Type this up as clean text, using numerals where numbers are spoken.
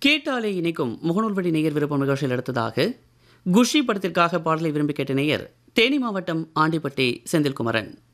கேட்டாலே இணைக்கும் முகநூல் வழி நேயர் விருப்பம் நிகழ்ச்சியில் அடுத்ததாக குஷி படத்திற்காக பாடலை விரும்பி கேட்ட நேயர் தேனி மாவட்டம் ஆண்டிப்பட்டி செந்தில்குமரன்.